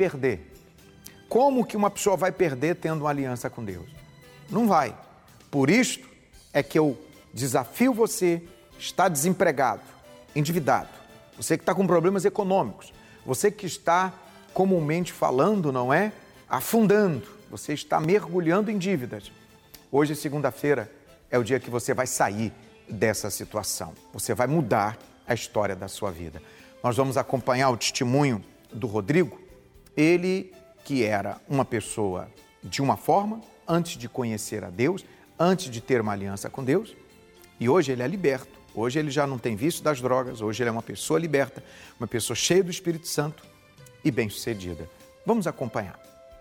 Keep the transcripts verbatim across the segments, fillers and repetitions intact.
perder. Como que uma pessoa vai perder tendo uma aliança com Deus? Não vai. Por isto é que eu desafio você, está desempregado, endividado, você que está com problemas econômicos, você que está, comumente falando, não é? Afundando, você está mergulhando em dívidas. Hoje, segunda-feira, é o dia que você vai sair dessa situação. Você vai mudar a história da sua vida. Nós vamos acompanhar o testemunho do Rodrigo, ele que era uma pessoa de uma forma, antes de conhecer a Deus, antes de ter uma aliança com Deus, e hoje ele é liberto. Hoje ele já não tem vício das drogas, hoje ele é uma pessoa liberta, uma pessoa cheia do Espírito Santo e bem-sucedida. Vamos acompanhar.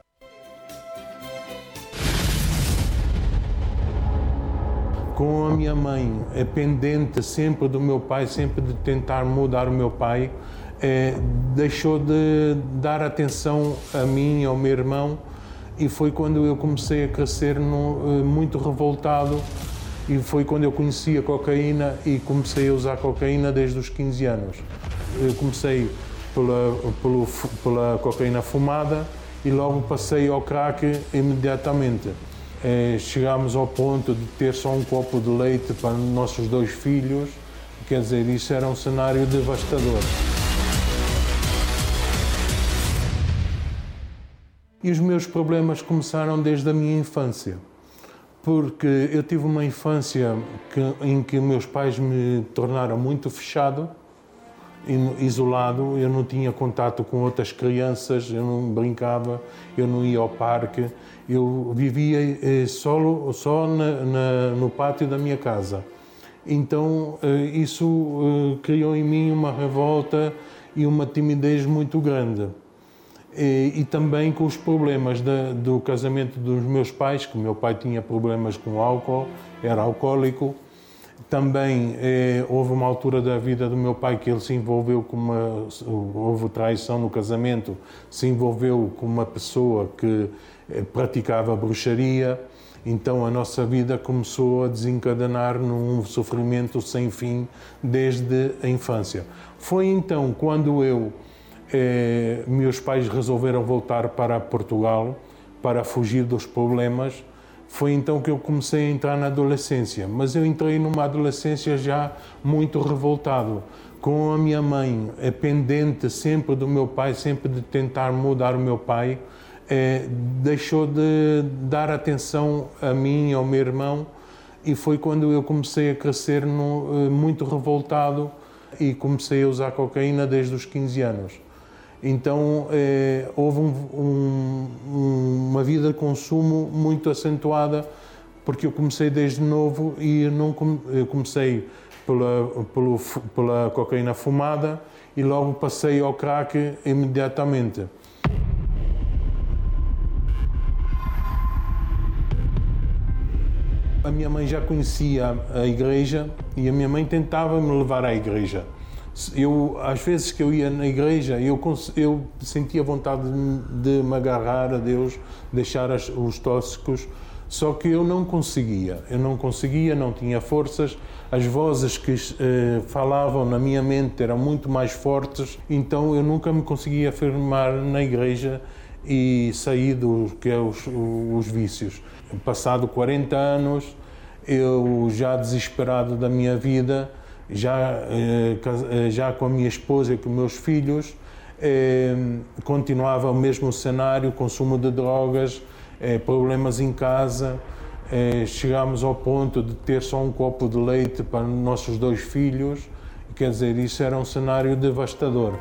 Com a minha mãe, é pendente sempre do meu pai, sempre de tentar mudar o meu pai, é, deixou de dar atenção a mim e ao meu irmão, e foi quando eu comecei a crescer no, muito revoltado, e foi quando eu conheci a cocaína e comecei a usar cocaína desde os quinze anos. Eu comecei pela, pelo, pela cocaína fumada e logo passei ao crack imediatamente. É, chegámos ao ponto de ter só um copo de leite para nossos dois filhos, quer dizer, isso era um cenário devastador. E os meus problemas começaram desde a minha infância, porque eu tive uma infância que, em que meus pais me tornaram muito fechado, isolado, eu não tinha contato com outras crianças, eu não brincava, eu não ia ao parque, eu vivia eh, solo, só na, na, no pátio da minha casa. Então eh, isso eh, criou em mim uma revolta e uma timidez muito grande. E, e também com os problemas da, do casamento dos meus pais, que o meu pai tinha problemas com álcool, era alcoólico. Também eh, houve uma altura da vida do meu pai que ele se envolveu com uma... houve traição no casamento, se envolveu com uma pessoa que eh, praticava bruxaria. Então a nossa vida começou a desencadenar num sofrimento sem fim desde a infância. Foi então quando eu... Eh, meus pais resolveram voltar para Portugal para fugir dos problemas. Foi então que eu comecei a entrar na adolescência, mas eu entrei numa adolescência já muito revoltado, com a minha mãe é pendente sempre do meu pai, sempre de tentar mudar o meu pai, eh, deixou de dar atenção a mim e ao meu irmão, e foi quando eu comecei a crescer no, eh, muito revoltado e comecei a usar cocaína desde os quinze anos. Então eh, houve um, um, uma vida de consumo muito acentuada, porque eu comecei desde novo e eu, não, eu comecei pela, pelo, pela cocaína fumada e logo passei ao crack imediatamente. A minha mãe já conhecia a igreja e a minha mãe tentava me levar à igreja. Eu, às vezes que eu ia na igreja, eu, eu sentia vontade de, de me agarrar a Deus, deixar as, os tóxicos, só que eu não conseguia, eu não conseguia, não tinha forças, as vozes que eh, falavam na minha mente eram muito mais fortes, então eu nunca me conseguia afirmar na igreja e sair dos que é os, os vícios. Passado quarenta anos, eu já desesperado da minha vida, Já, já com a minha esposa e com meus filhos, eh, continuava o mesmo cenário, consumo de drogas, eh, problemas em casa. Eh, chegámos ao ponto de ter só um copo de leite para nossos dois filhos. Quer dizer, isso era um cenário devastador.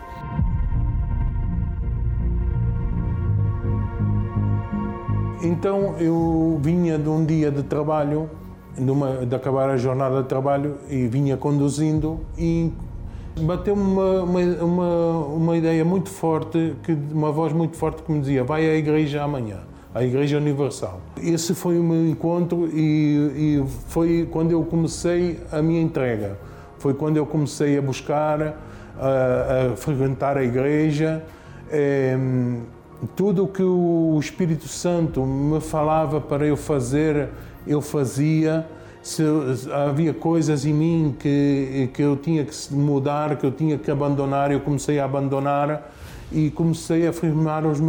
Então eu vinha de um dia de trabalho, Numa, de acabar a jornada de trabalho, e vinha conduzindo e bateu-me uma, uma, uma, uma ideia muito forte, que, uma voz muito forte que me dizia: vai à igreja amanhã, à Igreja Universal. Esse foi o meu encontro e, e foi quando eu comecei a minha entrega. Foi quando eu comecei a buscar, a, a frequentar a igreja. É, tudo o que o Espírito Santo me falava para eu fazer, eu fazia. Se havia coisas em mim que, que eu tinha que mudar, que eu tinha que abandonar, eu comecei a abandonar e comecei a afirmar os meus